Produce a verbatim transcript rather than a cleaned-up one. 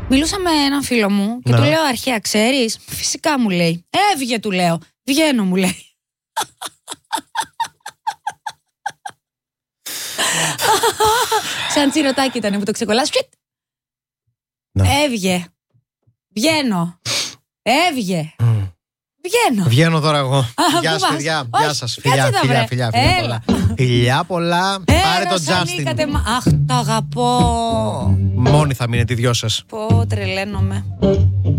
Μιλούσα με έναν φίλο μου και Να. του λέω αρχαία, ξέρεις? Φυσικά μου λέει. Έβγε, του λέω. Βγαίνω, μου λέει. Σαν τσιρωτάκι ήταν που το ξεκολλάς. Έβγε. Βγαίνω. Έβγε. Mm. Βγαίνω. Βγαίνω τώρα εγώ. Α, Γεια πού σας, πας? παιδιά. Όχι, Γεια σας. κάτσε Φιλιά, τα, φιλιά, βρε. φιλιά, φιλιά Έλα. πολλά. Φιλιά πολλά. Πάρε τον Έρος, Justin. ανήκατε μα- Αχ, το αγαπώ. Μόνοι θα μείνετε οι δυο σας. Πω, τρελαίνομαι.